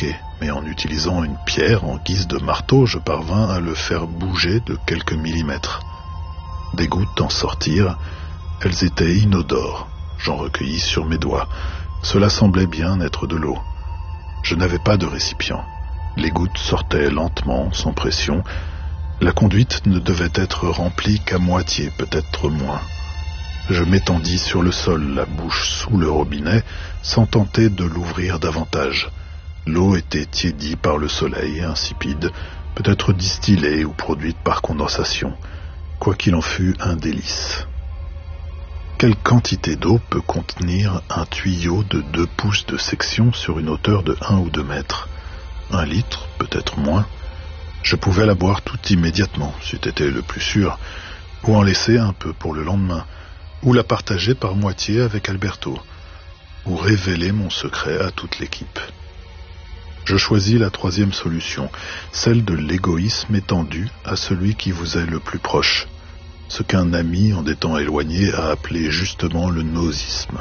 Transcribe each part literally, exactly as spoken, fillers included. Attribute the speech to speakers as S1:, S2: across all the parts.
S1: craquer, mais en utilisant une pierre en guise de marteau, je parvins à le faire bouger de quelques millimètres. Des gouttes en sortirent, elles étaient inodores. J'en recueillis sur mes doigts. Cela semblait bien être de l'eau. Je n'avais pas de récipient. Les gouttes sortaient lentement, sans pression. La conduite ne devait être remplie qu'à moitié, peut-être moins. Je m'étendis sur le sol, la bouche sous le robinet, sans tenter de l'ouvrir davantage. L'eau était tiédie par le soleil, insipide, peut-être distillée ou produite par condensation. Quoi qu'il en fût, un délice. Quelle quantité d'eau peut contenir un tuyau de deux pouces de section sur une hauteur de un ou deux mètres? Un litre, peut-être moins. Je pouvais la boire toute immédiatement, c'eût été le plus sûr, ou en laisser un peu pour le lendemain, ou la partager par moitié avec Alberto, ou révéler mon secret à toute l'équipe. Je choisis la troisième solution, celle de l'égoïsme étendu à celui qui vous est le plus proche, ce qu'un ami en des temps éloignés a appelé justement le nosisme.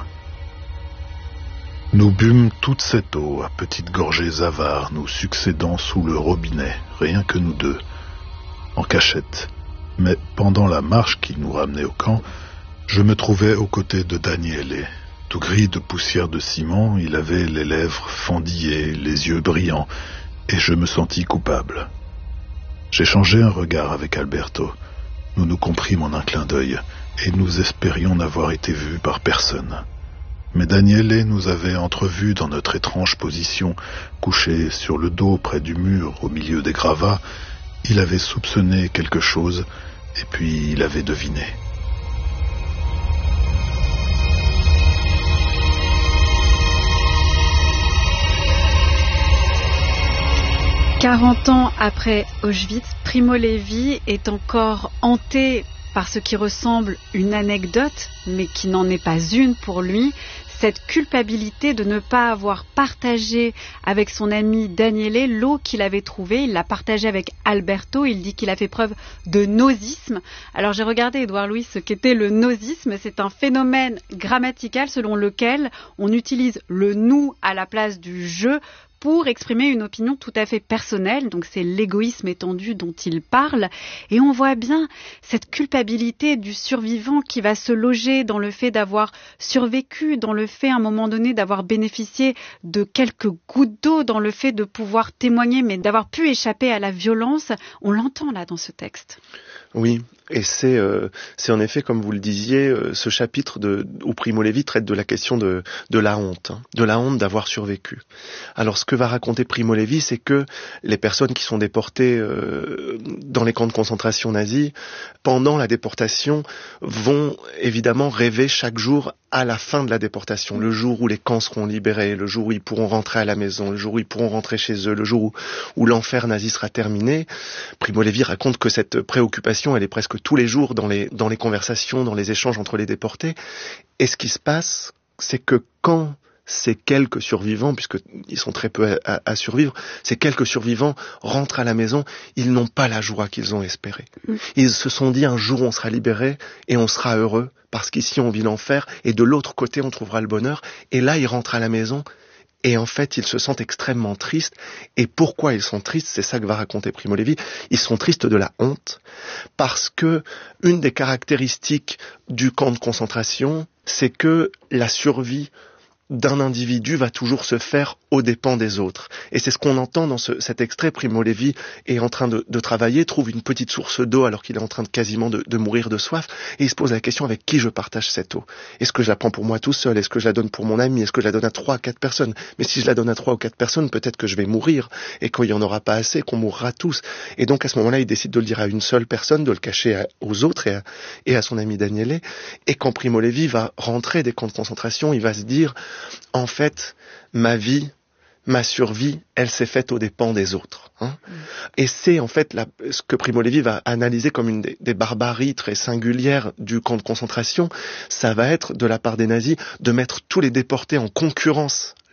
S1: Nous bûmes toute cette eau à petites gorgées avares, nous succédant sous le robinet, rien que nous deux, en cachette. Mais pendant la marche qui nous ramenait au camp, je me trouvais aux côtés de Daniele. Tout gris de poussière de ciment, il avait les lèvres fendillées, les yeux brillants, et je me sentis coupable. J'échangeai un regard avec Alberto. Nous nous comprîmes en un clin d'œil, et nous espérions n'avoir été vus par personne. Mais Daniele nous avait entrevus dans notre étrange position, couchés sur le dos près du mur, au milieu des gravats. Il avait soupçonné quelque chose, et puis il avait deviné.
S2: quarante ans après Auschwitz, Primo Levi est encore hanté par ce qui ressemble une anecdote, mais qui n'en est pas une pour lui, cette culpabilité de ne pas avoir partagé avec son ami Daniele l'eau qu'il avait trouvée. Il l'a partagée avec Alberto, il dit qu'il a fait preuve de nosisme. Alors j'ai regardé, Édouard Louis, ce qu'était le nosisme. C'est un phénomène grammatical selon lequel on utilise le nous à la place du je pour exprimer une opinion tout à fait personnelle. Donc c'est l'égoïsme étendu dont il parle. Et on voit bien cette culpabilité du survivant qui va se loger dans le fait d'avoir survécu, dans le fait à un moment donné d'avoir bénéficié de quelques gouttes d'eau, dans le fait de pouvoir témoigner, mais d'avoir pu échapper à la violence. On l'entend là dans ce texte.
S3: Oui, et c'est, euh, c'est en effet, comme vous le disiez, euh, ce chapitre de, où Primo Levi traite de la question de, de la honte, hein, de la honte d'avoir survécu. Alors ce que va raconter Primo Levi, c'est que les personnes qui sont déportées euh, dans les camps de concentration nazis, pendant la déportation, vont évidemment rêver chaque jour à la fin de la déportation, le jour où les camps seront libérés, le jour où ils pourront rentrer à la maison, le jour où ils pourront rentrer chez eux, le jour où, où l'enfer nazi sera terminé. Primo Levi raconte que cette préoccupation, elle est presque tous les jours dans les, dans les conversations, dans les échanges entre les déportés. Et ce qui se passe, c'est que quand ces quelques survivants, puisqu'ils sont très peu à, à, à survivre, ces quelques survivants rentrent à la maison, ils n'ont pas la joie qu'ils ont espérée. Ils se sont dit un jour on sera libérés et on sera heureux, parce qu'ici on vit l'enfer et de l'autre côté on trouvera le bonheur. Et là ils rentrent à la maison et en fait ils se sentent extrêmement tristes. Et pourquoi ils sont tristes? C'est ça que va raconter Primo Levi. Ils sont tristes de la honte, parce que une des caractéristiques du camp de concentration, c'est que la survie d'un individu va toujours se faire aux dépens des autres. Et c'est ce qu'on entend dans ce, cet extrait. Primo Levi est en train de, de travailler, trouve une petite source d'eau alors qu'il est en train de quasiment de, de mourir de soif, et il se pose la question: avec qui je partage cette eau? Est-ce que je la prends pour moi tout seul? Est-ce que je la donne pour mon ami? Est-ce que je la donne à trois, quatre personnes? Mais si je la donne à trois ou quatre personnes, peut-être que je vais mourir, et quand il n'y en aura pas assez, qu'on mourra tous. Et donc à ce moment-là, il décide de le dire à une seule personne, de le cacher à, aux autres et à, et à son ami Daniele. Et quand Primo Levi va rentrer des camps de concentration, il va se dire: en fait, ma vie, ma survie, elle s'est faite aux dépens des autres. Hein. Mmh. Et c'est en fait la, ce que Primo Levi va analyser comme une des, des barbaries très singulières du camp de concentration. Ça va être, de la part des nazis, de mettre tous les déportés en concurrence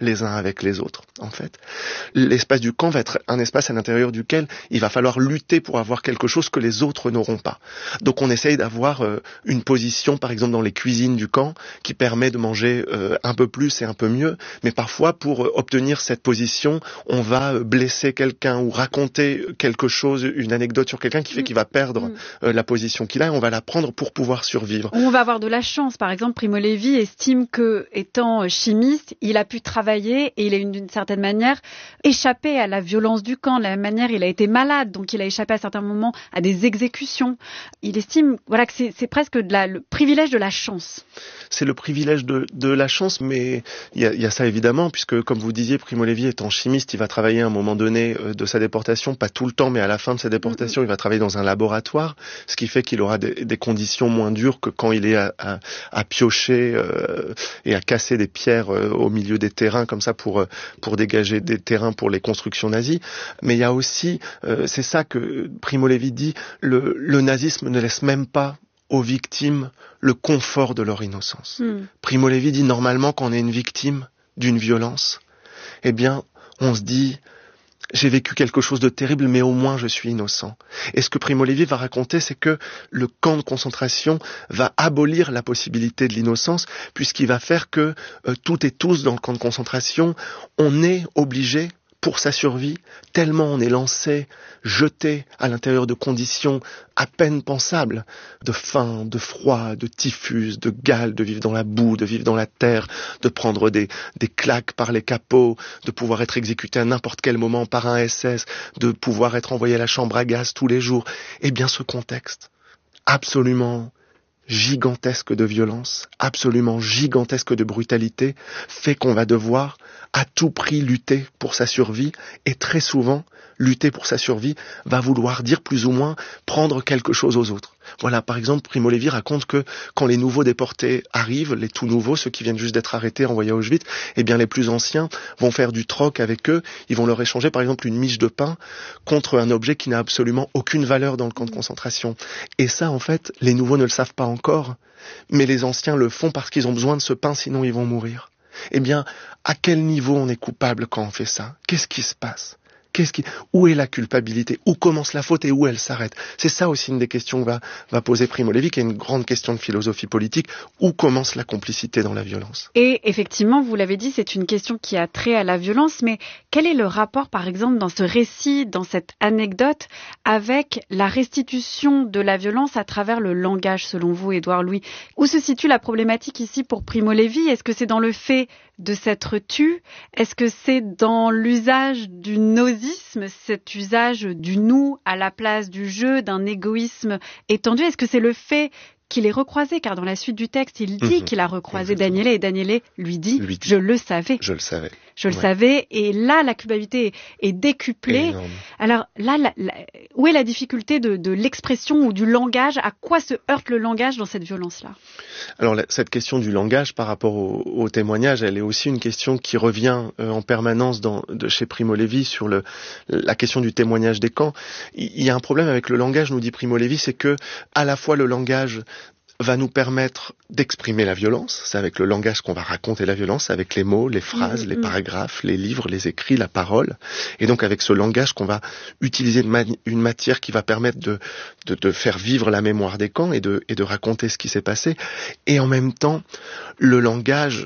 S3: les uns avec les autres, en fait. L'espace du camp va être un espace à l'intérieur duquel il va falloir lutter pour avoir quelque chose que les autres n'auront pas. Donc on essaye d'avoir euh, une position, par exemple dans les cuisines du camp, qui permet de manger euh, un peu plus et un peu mieux, mais parfois pour euh, obtenir cette position, on va blesser quelqu'un ou raconter quelque chose, une anecdote sur quelqu'un qui fait qu'il va perdre
S2: mmh.
S3: euh, la position qu'il a, et on va la prendre pour pouvoir survivre.
S2: On va avoir de la chance. Par exemple, Primo Levi estime que, étant chimiste, il a pu travailler et il a d'une certaine manière échappé à la violence du camp. De la même manière, il a été malade, donc il a échappé à certains moments à des exécutions. Il estime voilà, que c'est, c'est presque de la, le privilège de la chance.
S3: C'est le privilège de, de la chance, mais il y a, y a ça évidemment, puisque comme vous disiez, Primo Levi étant chimiste, il va travailler à un moment donné de sa déportation, pas tout le temps, mais à la fin de sa déportation, mmh. il va travailler dans un laboratoire, ce qui fait qu'il aura des, des conditions moins dures que quand il est à, à, à piocher euh, et à casser des pierres euh, au milieu des terrains, comme ça pour pour dégager des terrains pour les constructions nazies. Mais il y a aussi, euh, c'est ça que Primo Levi dit, le, le nazisme ne laisse même pas aux victimes le confort de leur innocence. Mm. Primo Levi dit normalement quand on est une victime d'une violence, eh bien on se dit j'ai vécu quelque chose de terrible, mais au moins je suis innocent. Et ce que Primo Levi va raconter, c'est que le camp de concentration va abolir la possibilité de l'innocence, puisqu'il va faire que euh, toutes et tous dans le camp de concentration, on est obligé, pour sa survie, tellement on est lancé, jeté à l'intérieur de conditions à peine pensables, de faim, de froid, de typhus, de gale, de vivre dans la boue, de vivre dans la terre, de prendre des, des claques par les capots, de pouvoir être exécuté à n'importe quel moment par un S S, de pouvoir être envoyé à la chambre à gaz tous les jours. Eh bien ce contexte, absolument gigantesque de violence, absolument gigantesque de brutalité, fait qu'on va devoir à tout prix lutter pour sa survie, et très souvent, lutter pour sa survie va vouloir dire plus ou moins prendre quelque chose aux autres. Voilà, par exemple, Primo Levi raconte que quand les nouveaux déportés arrivent, les tout nouveaux, ceux qui viennent juste d'être arrêtés, envoyés à Auschwitz, eh bien les plus anciens vont faire du troc avec eux, ils vont leur échanger par exemple une miche de pain contre un objet qui n'a absolument aucune valeur dans le camp de concentration. Et ça, en fait, les nouveaux ne le savent pas encore, mais les anciens le font parce qu'ils ont besoin de ce pain, sinon ils vont mourir. Eh bien, à quel niveau on est coupable quand on fait ça ? Qu'est-ce qui se passe ? Qu'est-ce qui... Où est la culpabilité ? Où commence la faute et où elle s'arrête ? C'est ça aussi une des questions que va, va poser Primo Levi, qui est une grande question de philosophie politique. Où commence la complicité dans la violence ?
S2: Et effectivement, vous l'avez dit, c'est une question qui a trait à la violence, mais quel est le rapport, par exemple, dans ce récit, dans cette anecdote, avec la restitution de la violence à travers le langage, selon vous, Édouard Louis ? Où se situe la problématique ici pour Primo Levi ? Est-ce que c'est dans le fait de s'être tu ? Est-ce que c'est dans l'usage du nosisme, cet usage du nous à la place du je, d'un égoïsme étendu ? Est-ce que c'est le fait qu'il ait recroisé, car dans la suite du texte, il dit mmh, qu'il a recroisé Daniele, et Daniele lui dit, lui dit « je le savais ».
S3: Je le savais.
S2: Je le
S3: ouais.
S2: savais, et là, la culpabilité est, est décuplée. Énorme. Alors là, la, la, où est la difficulté de, de l'expression ou du langage ? À quoi se heurte le langage dans cette violence-là ?
S3: Alors la, cette question du langage par rapport au, au témoignage, elle est aussi une question qui revient euh, en permanence dans, de chez Primo Levi sur le, la question du témoignage des camps. Il, il y a un problème avec le langage, nous dit Primo Levi, c'est que à la fois le langage va nous permettre d'exprimer la violence, c'est avec le langage qu'on va raconter la violence, avec les mots, les phrases, mmh, les mmh. paragraphes, les livres, les écrits, la parole, et donc avec ce langage qu'on va utiliser une, ma- une matière qui va permettre de, de, de faire vivre la mémoire des camps et de, et de raconter ce qui s'est passé, et en même temps, le langage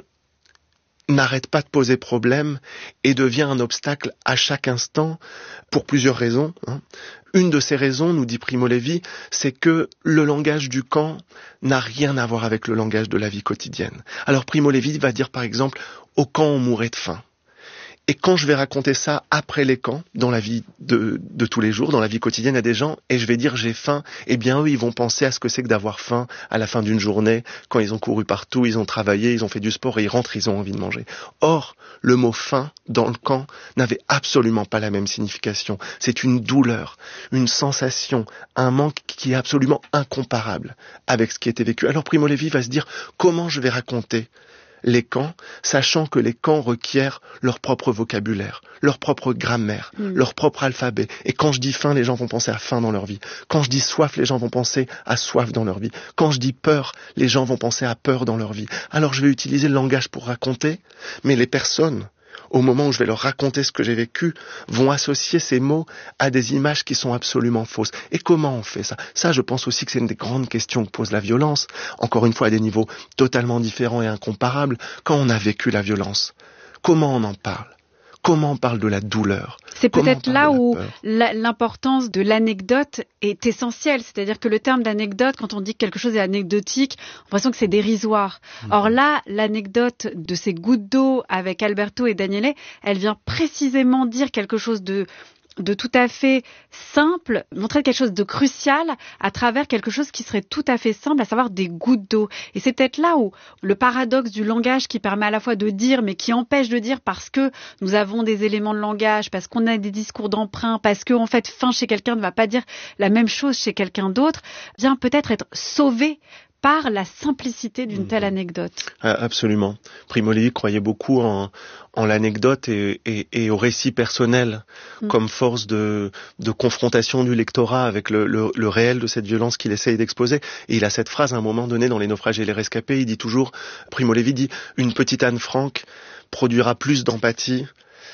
S3: n'arrête pas de poser problème et devient un obstacle à chaque instant pour plusieurs raisons. Hein. Une de ces raisons, nous dit Primo Levi, c'est que le langage du camp n'a rien à voir avec le langage de la vie quotidienne. Alors Primo Levi va dire par exemple, au camp on mourait de faim. Et quand je vais raconter ça après les camps, dans la vie de, de tous les jours, dans la vie quotidienne à des gens, et je vais dire j'ai faim, eh bien eux ils vont penser à ce que c'est que d'avoir faim à la fin d'une journée, quand ils ont couru partout, ils ont travaillé, ils ont fait du sport et ils rentrent, ils ont envie de manger. Or, le mot faim dans le camp n'avait absolument pas la même signification. C'est une douleur, une sensation, un manque qui est absolument incomparable avec ce qui était vécu. Alors Primo Levi va se dire comment je vais raconter les camps, sachant que les camps requièrent leur propre vocabulaire, leur propre grammaire, mmh. leur propre alphabet. Et quand je dis faim, les gens vont penser à faim dans leur vie. Quand je dis soif, les gens vont penser à soif dans leur vie. Quand je dis peur, les gens vont penser à peur dans leur vie. Alors je vais utiliser le langage pour raconter, mais les personnes au moment où je vais leur raconter ce que j'ai vécu, vont associer ces mots à des images qui sont absolument fausses. Et comment on fait ça ? Ça, je pense aussi que c'est une des grandes questions que pose la violence, encore une fois à des niveaux totalement différents et incomparables. Quand on a vécu la violence, comment on en parle ? Comment on parle de la douleur ?
S2: C'est peut-être là où la, l'importance de l'anecdote est essentielle. C'est-à-dire que le terme d'anecdote, quand on dit que quelque chose est anecdotique, on a l'impression que c'est dérisoire. Mmh. Or là, l'anecdote de ces gouttes d'eau avec Alberto et Daniele, elle vient précisément dire quelque chose de... de tout à fait simple, montrer quelque chose de crucial à travers quelque chose qui serait tout à fait simple, à savoir des gouttes d'eau. Et c'est peut-être là où le paradoxe du langage qui permet à la fois de dire, mais qui empêche de dire parce que nous avons des éléments de langage, parce qu'on a des discours d'emprunt, parce qu'en fait, fin chez quelqu'un ne va pas dire la même chose chez quelqu'un d'autre, vient peut-être être sauvé par la simplicité d'une telle anecdote.
S3: Absolument. Primo Levi croyait beaucoup en, en l'anecdote et, et, et au récit personnel mmh. comme force de, de confrontation du lectorat avec le, le, le réel de cette violence qu'il essaye d'exposer. Et il a cette phrase à un moment donné dans Les naufragés et les rescapés, il dit toujours, Primo Levi dit, une petite Anne Frank produira plus d'empathie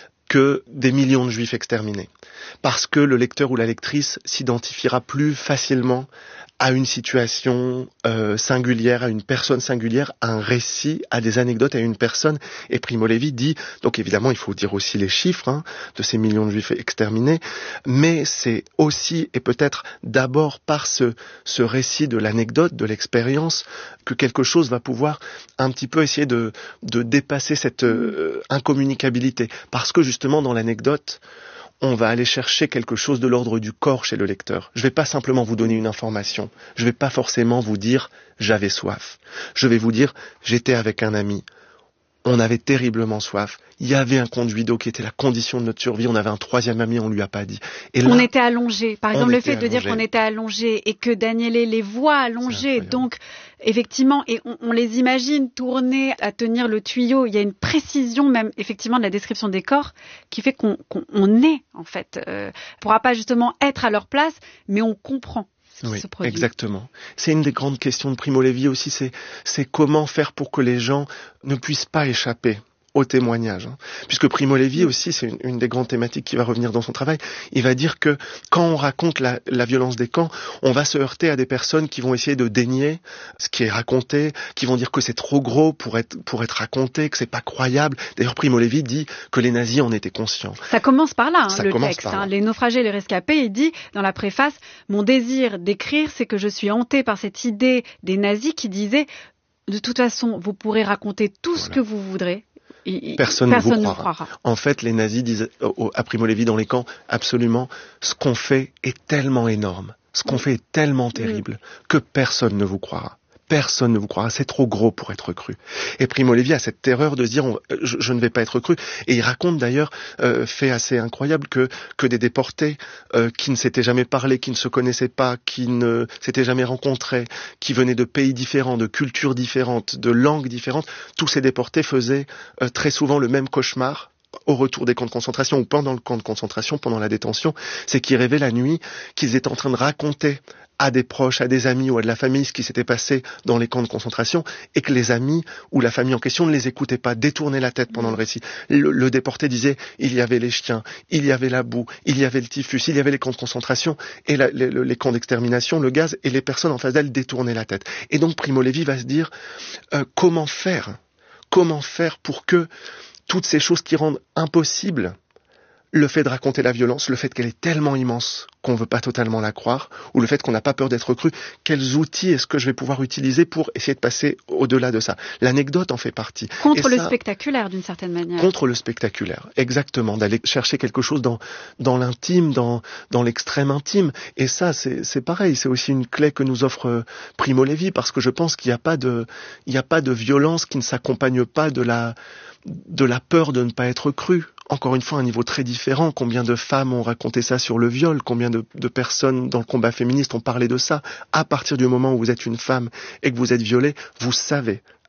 S3: que des millions de juifs exterminés. Parce que le lecteur ou la lectrice s'identifiera plus facilement à une situation euh, singulière, à une personne singulière, à un récit, à des anecdotes, à une personne. Et Primo Levi dit, donc évidemment il faut dire aussi les chiffres hein, de ces millions de juifs exterminés, mais c'est aussi et peut-être d'abord par ce, ce récit de l'anecdote, de l'expérience, que quelque chose va pouvoir un petit peu essayer de, de dépasser cette euh, incommunicabilité. Parce que justement dans l'anecdote, on va aller chercher quelque chose de l'ordre du corps chez le lecteur. Je ne vais pas simplement vous donner une information. Je ne vais pas forcément vous dire « j'avais soif ». Je vais vous dire « j'étais avec un ami ». On avait terriblement soif. Il y avait un conduit d'eau qui était la condition de notre survie. On avait un troisième ami, on lui a pas dit.
S2: Et là, on était allongés. Par exemple, le fait allongé. de dire qu'on était allongés et que Daniele les voit allongés, donc effectivement, et on, on les imagine tourner à tenir le tuyau. Il y a une précision même, effectivement, de la description des corps qui fait qu'on, qu'on on est en fait, euh, pourra pas justement être à leur place, mais on comprend.
S3: Oui, exactement. C'est une des grandes questions de Primo Levi aussi, c'est, c'est comment faire pour que les gens ne puissent pas échapper au témoignage. Hein. Puisque Primo Levi aussi, c'est une, une des grandes thématiques qui va revenir dans son travail, il va dire que quand on raconte la, la violence des camps, on va se heurter à des personnes qui vont essayer de dénier ce qui est raconté, qui vont dire que c'est trop gros pour être, pour être raconté, que c'est pas croyable. D'ailleurs, Primo Levi dit que les nazis en étaient conscients.
S2: Ça commence par là, hein, le texte. Hein. Les naufragés et les rescapés, il dit dans la préface, mon désir d'écrire, c'est que je suis hanté par cette idée des nazis qui disaient, de toute façon, vous pourrez raconter tout voilà. ce que vous voudrez.
S3: Il, personne, personne ne vous croira. croira. En fait, les nazis disent à Primo Levi dans les camps, absolument, ce qu'on fait est tellement énorme, ce qu'on fait est tellement terrible, que personne ne vous croira. Personne ne vous croira, c'est trop gros pour être cru. Et Primo Levi a cette terreur de se dire, on, je, je ne vais pas être cru. Et il raconte d'ailleurs, euh, fait assez incroyable, que, que des déportés euh, qui ne s'étaient jamais parlé, qui ne se connaissaient pas, qui ne s'étaient jamais rencontrés, qui venaient de pays différents, de cultures différentes, de langues différentes, tous ces déportés faisaient euh, très souvent le même cauchemar au retour des camps de concentration ou pendant le camp de concentration, pendant la détention, c'est qu'ils rêvaient la nuit qu'ils étaient en train de raconter à des proches, à des amis ou à de la famille ce qui s'était passé dans les camps de concentration et que les amis ou la famille en question ne les écoutaient pas, détournaient la tête pendant le récit. Le, le déporté disait, il y avait les chiens, il y avait la boue, il y avait le typhus, il y avait les camps de concentration et la, les, les camps d'extermination, le gaz, et les personnes en face d'elle détournaient la tête. Et donc Primo Levi va se dire, euh, comment faire Comment faire pour que toutes ces choses qui rendent impossible le fait de raconter la violence, le fait qu'elle est tellement immense qu'on ne veut pas totalement la croire, ou le fait qu'on n'a pas peur d'être cru, quels outils est-ce que je vais pouvoir utiliser pour essayer de passer au-delà de ça ? L'anecdote en fait partie.
S2: Contre
S3: Et
S2: le
S3: ça,
S2: spectaculaire, d'une certaine manière.
S3: Contre le spectaculaire, exactement, d'aller chercher quelque chose dans, dans l'intime, dans, dans l'extrême intime. Et ça, c'est, c'est pareil, c'est aussi une clé que nous offre Primo Levi, parce que je pense qu'il n'y a pas de, il n'y a pas de violence qui ne s'accompagne pas de la, de la peur de ne pas être cru. Encore une fois, un niveau très différent. Combien de femmes ont raconté ça sur le viol ? Combien de, de personnes dans le combat féministe ont parlé de ça ? À partir du moment où vous êtes une femme et que vous êtes violée, vous savez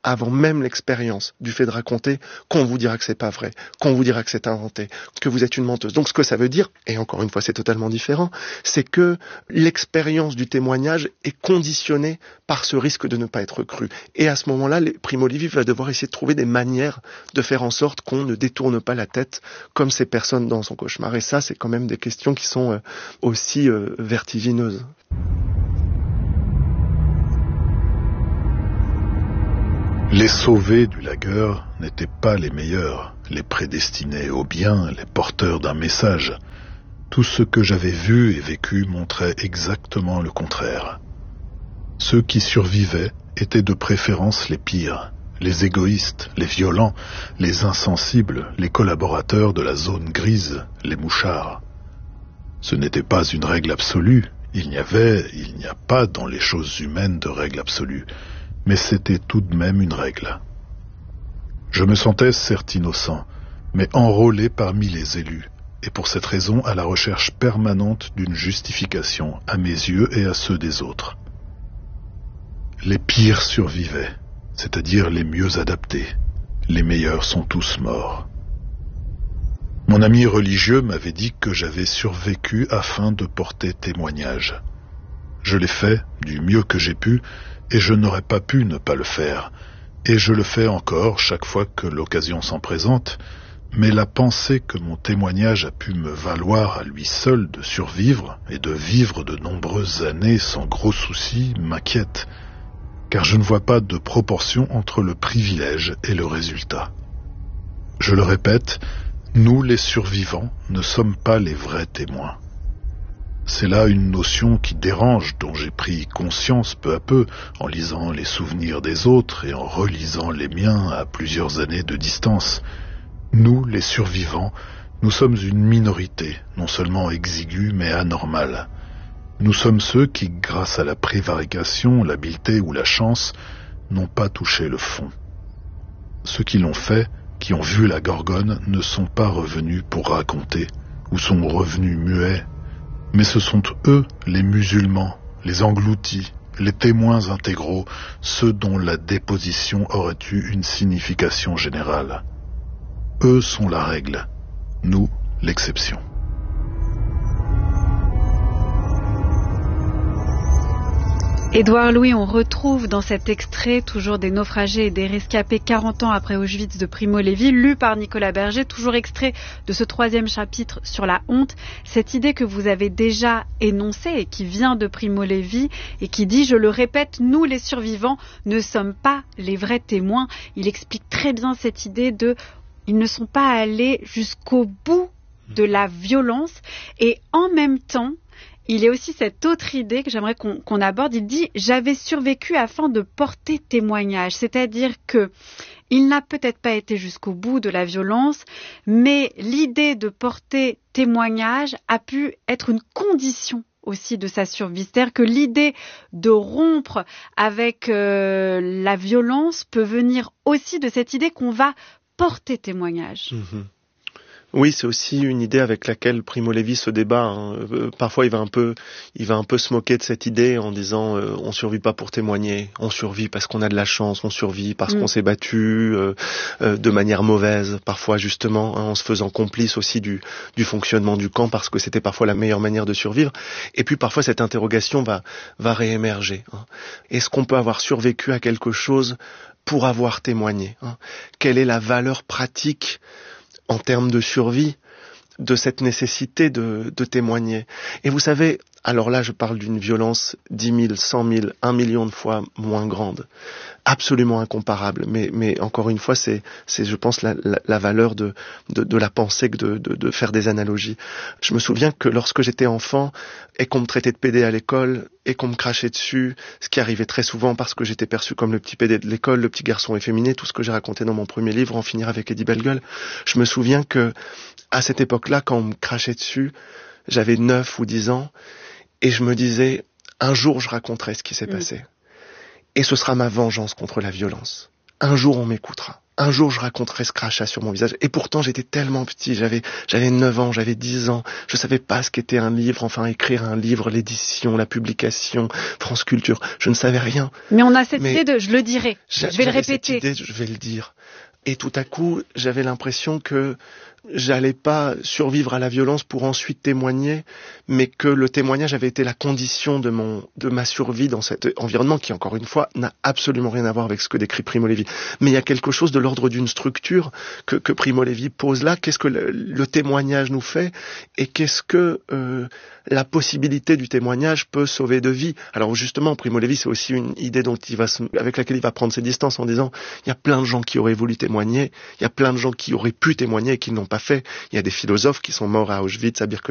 S3: avant même l'expérience du fait de raconter, qu'on vous dira que c'est pas vrai, qu'on vous dira que c'est inventé, que vous êtes une menteuse. Donc ce que ça veut dire, et encore une fois c'est totalement différent, c'est que l'expérience du témoignage est conditionnée par ce risque de ne pas être cru. Et à ce moment-là, Primo Levi va devoir essayer de trouver des manières de faire en sorte qu'on ne détourne pas la tête comme ces personnes dans son cauchemar. Et ça, c'est quand même des questions qui sont aussi vertigineuses.
S1: Les sauvés du lagueur n'étaient pas les meilleurs, les prédestinés au bien, les porteurs d'un message. Tout ce que j'avais vu et vécu montrait exactement le contraire. Ceux qui survivaient étaient de préférence les pires, les égoïstes, les violents, les insensibles, les collaborateurs de la zone grise, les mouchards. Ce n'était pas une règle absolue, il n'y avait, il n'y a pas dans les choses humaines de règle absolue. Mais c'était tout de même une règle. Je me sentais certes innocent, mais enrôlé parmi les élus, et pour cette raison à la recherche permanente d'une justification à mes yeux et à ceux des autres. Les pires survivaient, c'est-à-dire les mieux adaptés. Les meilleurs sont tous morts. Mon ami religieux m'avait dit que j'avais survécu afin de porter témoignage. Je l'ai fait du mieux que j'ai pu, et je n'aurais pas pu ne pas le faire, et je le fais encore chaque fois que l'occasion s'en présente, mais la pensée que mon témoignage a pu me valoir à lui seul de survivre et de vivre de nombreuses années sans gros soucis m'inquiète, car je ne vois pas de proportion entre le privilège et le résultat. Je le répète, nous les survivants ne sommes pas les vrais témoins. C'est là une notion qui dérange, dont j'ai pris conscience peu à peu en lisant les souvenirs des autres et en relisant les miens à plusieurs années de distance. Nous, les survivants, nous sommes une minorité, non seulement exiguë mais anormale. Nous sommes ceux qui, grâce à la prévarication, l'habileté ou la chance, n'ont pas touché le fond. Ceux qui l'ont fait, qui ont vu la Gorgone, ne sont pas revenus pour raconter, ou sont revenus muets. Mais ce sont eux, les musulmans, les engloutis, les témoins intégraux, ceux dont la déposition aurait eu une signification générale. Eux sont la règle, nous l'exception.
S2: Édouard Louis, on retrouve dans cet extrait toujours des naufragés et des rescapés quarante ans après Auschwitz de Primo Levi, lu par Nicolas Berger, toujours extrait de ce troisième chapitre sur la honte, cette idée que vous avez déjà énoncée et qui vient de Primo Levi et qui dit, je le répète, nous les survivants ne sommes pas les vrais témoins. Il explique très bien cette idée de, ils ne sont pas allés jusqu'au bout de la violence et en même temps, il y a aussi cette autre idée que j'aimerais qu'on, qu'on aborde. Il dit « J'avais survécu afin de porter témoignage ». C'est-à-dire que il n'a peut-être pas été jusqu'au bout de la violence, mais l'idée de porter témoignage a pu être une condition aussi de sa survie. C'est-à-dire que l'idée de rompre avec euh, la violence peut venir aussi de cette idée qu'on va porter témoignage.
S3: Mmh. Oui, c'est aussi une idée avec laquelle Primo Levi se débat. Hein. Euh, parfois, il va un peu, il va un peu se moquer de cette idée en disant euh, on survit pas pour témoigner, on survit parce qu'on a de la chance, on survit parce mmh. qu'on s'est battu euh, euh, de manière mauvaise, parfois justement, hein, en se faisant complice aussi du, du fonctionnement du camp parce que c'était parfois la meilleure manière de survivre. Et puis parfois, cette interrogation va, va réémerger. Hein. Est-ce qu'on peut avoir survécu à quelque chose pour avoir témoigné, hein? Quelle est la valeur pratique en termes de survie, de cette nécessité de, de témoigner. Et vous savez, alors là, je parle d'une violence dix mille, cent mille, un million de fois moins grande, absolument incomparable. Mais, mais encore une fois, c'est, c'est je pense, la, la, la valeur de, de, de la pensée que de, de, de faire des analogies. Je me souviens que lorsque j'étais enfant et qu'on me traitait de pédé à l'école et qu'on me crachait dessus, ce qui arrivait très souvent parce que j'étais perçu comme le petit pédé de l'école, le petit garçon efféminé, tout ce que j'ai raconté dans mon premier livre, En finir avec Eddie Bellegueule. Je me souviens que à cette époque-là, quand on me crachait dessus, j'avais neuf ou dix ans, et je me disais, un jour je raconterai ce qui s'est mmh. passé. Et ce sera ma vengeance contre la violence. Un jour on m'écoutera. un jour je raconterai ce crachat sur mon visage. Et pourtant j'étais tellement petit, j'avais j'avais neuf ans, j'avais dix ans, je savais pas ce qu'était un livre, enfin écrire un livre, l'édition, la publication, France Culture, je ne savais rien.
S2: Mais on a cette
S3: Mais
S2: idée de je le dirai, je vais le répéter.
S3: Cette idée, je vais le dire. Et tout à coup, j'avais l'impression que j'allais pas survivre à la violence pour ensuite témoigner, mais que le témoignage avait été la condition de mon, de ma survie dans cet environnement qui, encore une fois, n'a absolument rien à voir avec ce que décrit Primo Levi. Mais il y a quelque chose de l'ordre d'une structure que, que Primo Levi pose là. Qu'est-ce que le, le témoignage nous fait et qu'est-ce que euh, la possibilité du témoignage peut sauver de vie. Alors justement, Primo Levi, c'est aussi une idée dont il va se, avec laquelle il va prendre ses distances en disant il y a plein de gens qui auraient voulu témoigner, il y a plein de gens qui auraient pu témoigner et qui n'ont pas fait. Il y a des philosophes qui sont morts à Auschwitz, à Birkenau,